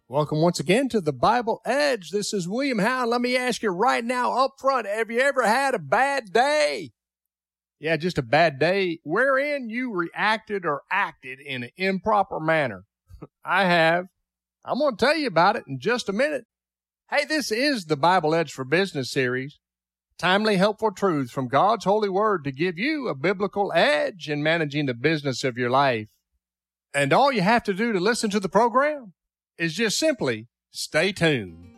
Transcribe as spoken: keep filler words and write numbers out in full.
Welcome once again to the Bible Edge. This is William Howe. Let me ask you right now up front, have you ever had a bad day? Yeah, just a bad day wherein you reacted or acted in an improper manner. I have. I'm going to tell you about it in just a minute. Hey, this is the Bible Edge for Business series. Timely, helpful truths from God's holy word to give you a biblical edge in managing the business of your life. And all you have to do to listen to the program is just simply stay tuned.